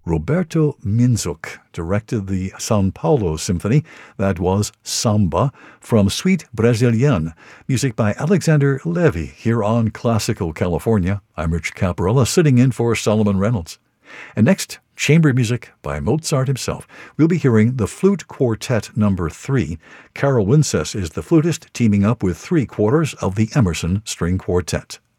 Roberto Minzuk directed the São Paulo Symphony. That was Samba from Suite Brésilienne, music by Alexander Levy here on Classical California. I'm Rich Caparella, sitting in for Solomon Reynolds. And next, chamber music by Mozart himself. We'll be hearing the Flute Quartet No. 3. Carol Wincess is the flutist, teaming up with 3/4 of the Emerson String Quartet.